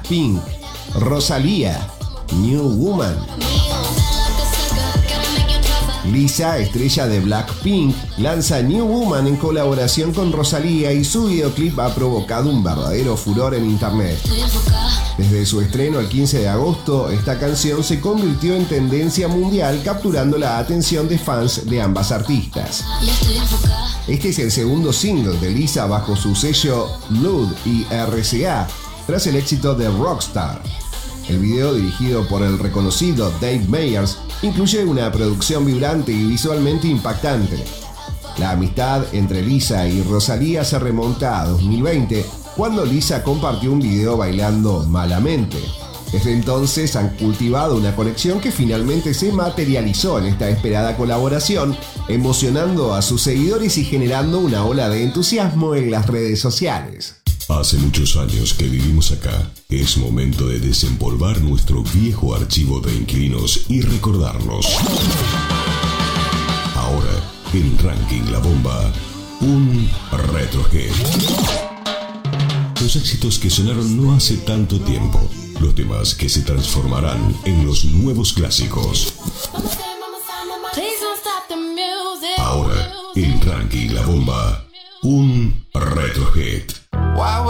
Blackpink, Rosalía, New Woman. Lisa, estrella de Blackpink, lanza New Woman en colaboración con Rosalía y su videoclip ha provocado un verdadero furor en internet. Desde su estreno el 15 de agosto, esta canción se convirtió en tendencia mundial, capturando la atención de fans de ambas artistas. Este es el segundo single de Lisa bajo su sello Loud y RCA, tras el éxito de Rockstar. El video, dirigido por el reconocido Dave Meyers, incluye una producción vibrante y visualmente impactante. La amistad entre Lisa y Rosalía se remonta a 2020, cuando Lisa compartió un video bailando Malamente. Desde entonces han cultivado una conexión que finalmente se materializó en esta esperada colaboración, emocionando a sus seguidores y generando una ola de entusiasmo en las redes sociales. Hace muchos años que vivimos acá. Es momento de desempolvar nuestro viejo archivo de inquilinos y recordarlos. Ahora, en Ranking La Bomba, un retrohead. Los éxitos que sonaron no hace tanto tiempo. Los temas que se transformarán en los nuevos clásicos. Ahora, en Ranking La Bomba, un retrohead.